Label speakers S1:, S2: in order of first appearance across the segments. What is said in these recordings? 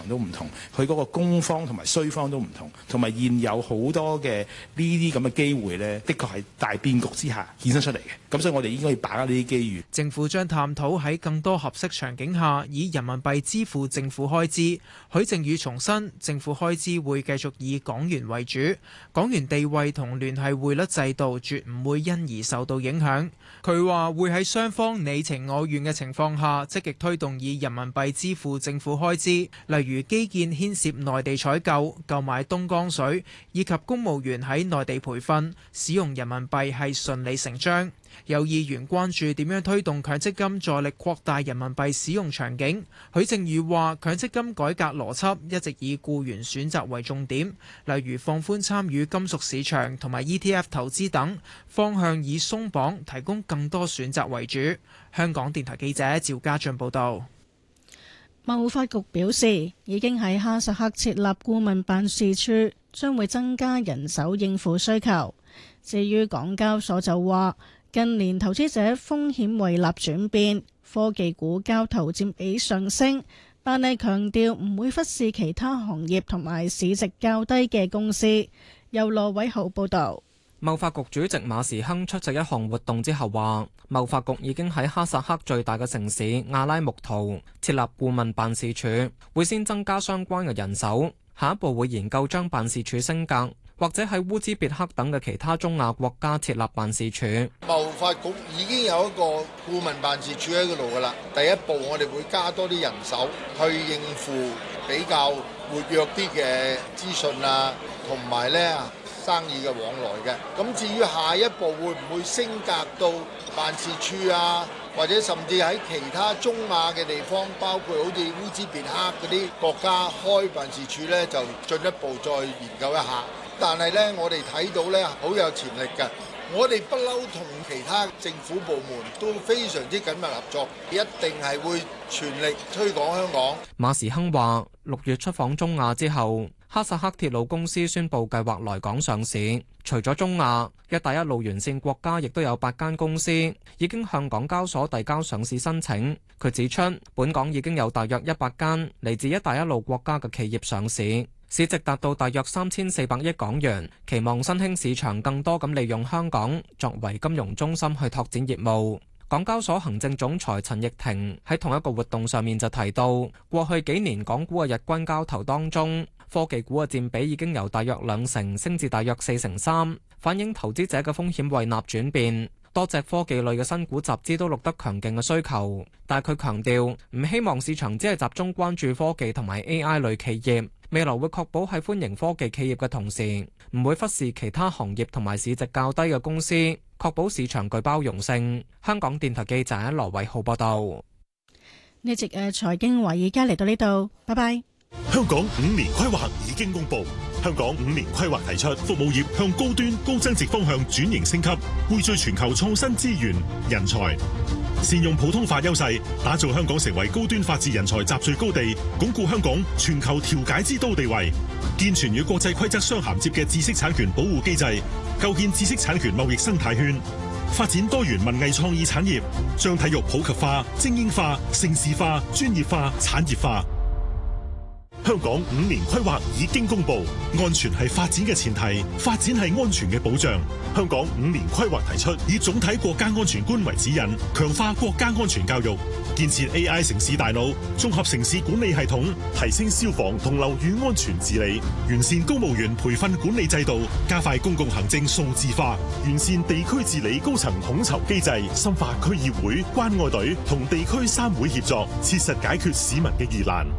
S1: 都唔同，佢嗰個供方同埋需方都唔同，同埋現有好多嘅呢啲咁嘅機會呢，的確係大變局之下衍生出嚟嘅。咁所以我哋應該要把握呢啲機遇。
S2: 政府將探討喺更多合適場景下以人民幣支付政府開支。許正宇重申，政府開支會繼續以港元為主，港元地位同聯繫匯率制度絕唔會因而受到影響。佢話會喺雙方你情我願嘅情況下，積極推動以人民幣支付政府開支，例如基建牽涉內地採購、購買東江水，以及公務員喺內地培訓，使用人民幣係順理成章。有議員關注點樣推動強積金助力擴大人民幣使用場景。許正宇話：強積金改革邏輯一直以僱員選擇為重點，例如放寬參與金屬市場同埋 ETF 投資等方向，以鬆綁提供更多選擇為主。香港電台記者趙家俊報道。
S3: 貿發局表示，已經喺哈薩克設立顧問辦事處，將會增加人手應付需求。至於港交所就話，近年投資者風險胃納轉變，科技股交投佔比上升，但係強調唔會忽視其他行業同埋市值較低嘅公司。由羅偉豪報導。
S4: 貿發局主席馬時亨出席一項活動之後話，貿發局已經喺哈薩克最大嘅城市阿拉木圖設立顧問辦事處，會先增加相關嘅人手，下一步會研究將辦事處升格，或者喺烏茲別克等嘅其他中亞國家設立辦事處。
S5: 貿發局已經有一個顧問辦事處喺嗰度㗎啦。第一步我哋會加多啲人手去應付比較活躍啲嘅資訊啊，同埋呢生意嘅往來嘅。咁至於下一步會唔會升格到辦事處啊，或者甚至喺其他中亞嘅地方，包括好似烏茲別克嗰啲國家開辦事處呢，就進一步再研究一下。但係呢，我哋睇到呢，好有潛力嘅。我哋不嬲同其他政府部門都非常之緊密合作，一定係會全力推廣香港。
S4: 馬時亨話：6月出訪中亞之後，哈薩克鐵路公司宣布計劃來港上市。除咗中亞，一帶一路沿線國家亦都有8間公司已經向港交所遞交上市申請。佢指出，本港已經有大約100間嚟自一帶一路國家嘅企業上市。市值達到大約3400億港元，期望新興市場更多咁利用香港作為金融中心去拓展業務。港交所行政總裁陳奕霆喺同一個活動上面就提到，過去幾年港股嘅日均交投當中，科技股嘅佔比已經由大約2成升至大約4.3%，反映投資者嘅風險胃納轉變。多隻科技類嘅新股集資都錄得強勁嘅需求，但係佢強調唔希望市場只係集中關注科技同埋 AI 類企業。未來會確保喺歡迎科技企業嘅同時，唔會忽視其他行業同埋市值較低嘅公司，確保市場具包容性。香港電台記者羅偉浩報道。
S3: 呢節嘅財經華爾街嚟到呢度，拜拜。
S6: 香港5年規劃已經公布，香港5年規劃提出服務業向高端高增值方向轉型升級，匯聚全球創新資源人才，善用普通法優勢，打造香港成為高端法治人才集聚高地，鞏固香港全球調解之都地位，健全與國際規則相銜接嘅知識產權保護機制，構建知識產權貿易生態圈，發展多元文藝創意產業，將體育普及化、精英化、城市化、專業化、產業化。香港5年規劃已經公布，安全係發展嘅前提，發展係安全嘅保障。香港5年規劃提出，以總體國家安全觀為指引，強化國家安全教育，建設 AI 城市大腦，綜合城市管理系統，提升消防同樓宇安全治理，完善公務員培訓管理制度，加快公共行政數字化，完善地區治理高層統籌機制，深化區議會、關愛隊同地區3會協作，切實解決市民嘅疑難。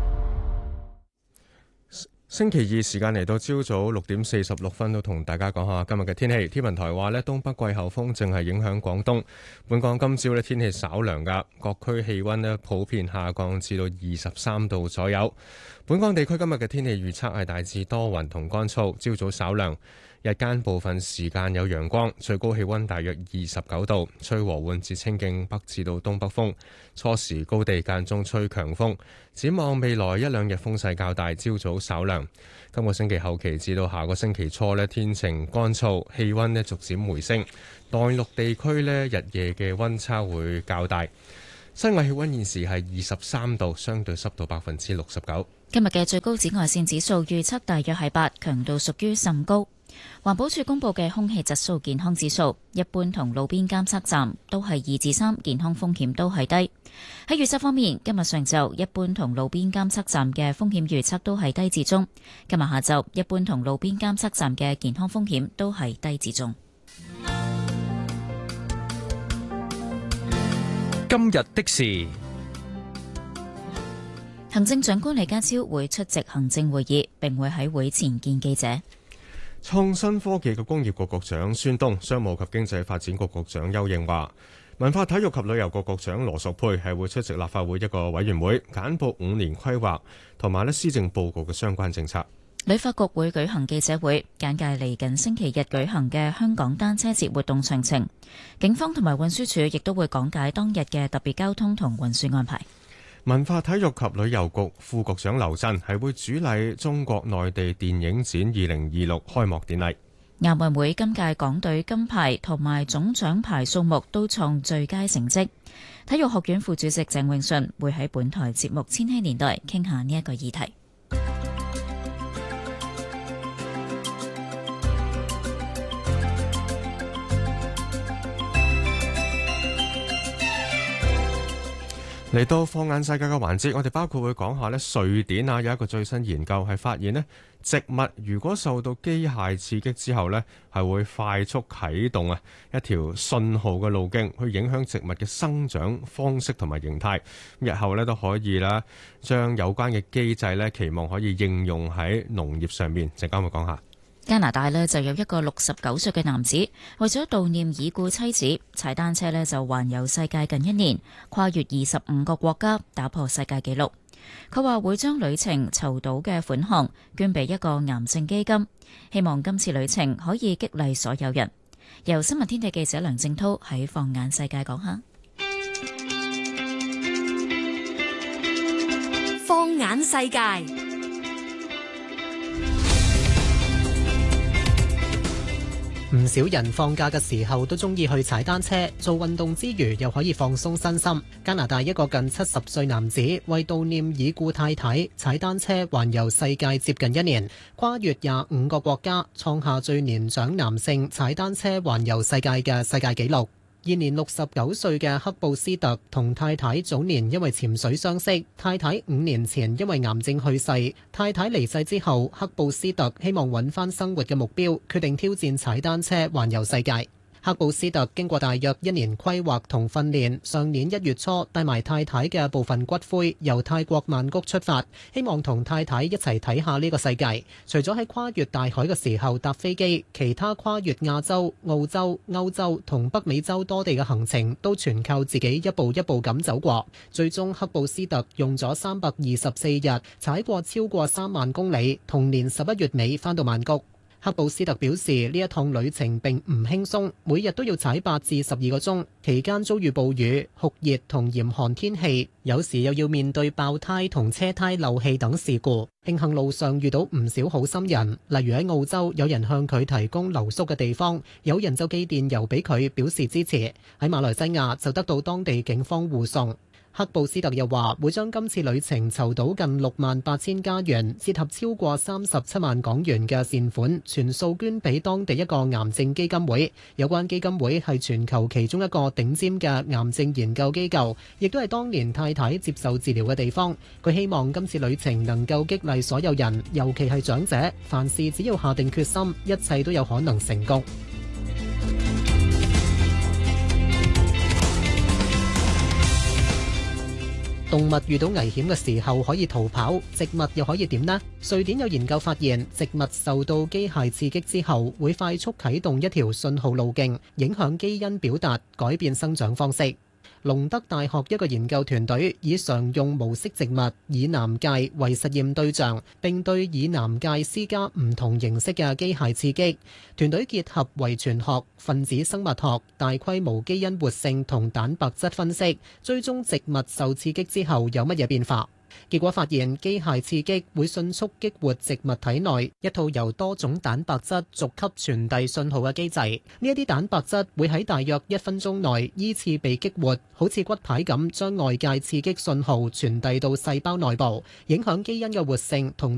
S7: 星期二時間嚟到朝早6點46分，都同大家講下今日嘅天氣。天文台話呢，東北季候風正係影響廣東。本港今朝呢，天氣稍涼㗎，各區氣溫呢普遍下降至到23度左右。本港地區今日嘅天氣預測係大致多雲同乾燥，朝早稍涼，日間部分時間有陽光，最高氣溫大約29度，吹和緩至清勁北至到東北風，初時高地間中吹強風。展望未來1-2日風勢較大，朝早稍涼。今個星期後期至到下個星期初呢，天晴乾燥，氣溫呢逐漸回升。內陸地區呢，日夜嘅溫差會較大。 室外氣溫現時係23度，相對濕度69%。
S8: 今日嘅最高紫外線指數預測大約係8，強度屬於甚高。環保署公布嘅空氣質素健康指數，一般同路邊監測站都係2至3，健康風險都係低。喺預測方面，今日上晝一般同路邊監測站嘅風險預測都係低至中。今日下晝一般同路邊監測站嘅健康風險都係低至中。
S9: 今日的事，
S8: 行政長官李家超會出席行政會議，並會喺會前見記者。
S7: 創新科技及工業局局長孫東、商務及經濟發展局局長邱應華、文化體育及旅遊局局長羅淑佩係會出席立法會一個委員會，簡報5年規劃同埋施政報告嘅相關政策。
S8: 旅發局會舉行記者會，簡介嚟緊星期日舉行嘅香港單車節活動詳情。警方同埋運輸署亦都會講解當日嘅特別交通同運輸安排。
S7: 文化體育及旅遊局副局長劉震係會主禮中國內地電影展2026開幕典禮。
S8: 亞運會今屆港隊金牌同埋總獎牌數目都創最佳成績。體育學院副主席鄭永順會喺本台節目《千禧年代》傾下呢一個議題。
S7: 嚟到放眼世界嘅環節，我哋包括會講下瑞典有一個最新研究係發現植物如果受到機械刺激之後係會快速啟動一條信號嘅路徑，去影響植物嘅生長方式同埋形態。日後都可以將有關嘅機制期望可以應用喺農業上面。陣間會講下。
S8: 加拿大就有一個69歲嘅男子，為咗悼念已故妻子，踩單車就環遊世界近1年，跨越25個國家，打破世界紀錄。佢話會將旅程籌到嘅款項捐俾一個癌症基金，希望今次旅程可以激勵所有人。由新聞天地記者梁正濤喺放眼世界講下。
S10: 放眼世界。
S11: 唔少人放假嘅時候都中意去踩單車，做運動之餘又可以放鬆身心。加拿大一個近70歲男子為悼念已故太太，踩單車環遊世界接近1年，跨越25個國家，創下最年長男性踩單車環遊世界嘅世界紀錄。現年69歲嘅克布斯特同太太早年因為潛水相識，太太5年前因為癌症去世。太太離世之後，克布斯特希望揾返生活嘅目標，決定挑戰踩單車環遊世界。克布斯特經過大約1年規劃同訓練，上年1月初帶埋太太嘅部分骨灰由泰國曼谷出發，希望同太太一齊睇下呢個世界。除咗喺跨越大海嘅時候搭飛機，其他跨越亞洲、澳洲、歐洲同北美洲多地嘅行程都全靠自己一步一步咁走過。最終克布斯特用咗324日，踩過超過3萬公里，同年11月尾返到曼谷。克布斯特表示，呢一趟旅程並唔輕鬆，每日都要踩8至12個鐘，期間遭遇暴雨、酷熱同嚴寒天氣，有時又要面對爆胎同車胎漏氣等事故。慶幸路上遇到唔少好心人，例如喺澳洲有人向佢提供留宿嘅地方，有人就寄電郵俾佢表示支持。喺馬來西亞就得到當地警方護送。克布斯特又話會將今次旅程籌到近68000加元，折合超過37萬港元嘅善款，全數捐俾當地一個癌症基金會。有關基金會係全球其中一個頂尖嘅癌症研究機構，亦都係當年太太接受治療嘅地方。佢希望今次旅程能夠激勵所有人，尤其係長者，凡事只要下定決心，一切都有可能成功。動物遇到危險嘅時候可以逃跑，植物又可以點呢？瑞典有研究發現，植物受到機械刺激之後，會快速啟動一條信號路徑，影響基因表達，改變生長方式。隆德大學一個研究團隊以常用無色植物耳南介為實驗對象，並對耳南介施加唔同形式嘅機械刺激。團隊結合遺傳學、分子生物學、大規模基因活性同蛋白質分析，追蹤植物受刺激之後有乜嘢變化。 結果發現機械刺激會迅速激活植物體內一套由多種蛋白質逐級傳遞信號嘅機制。呢一啲蛋白質會喺大約1分鐘內依次被激活，好似骨牌咁將外界刺激信號傳遞到細胞內部，影響基因嘅活性同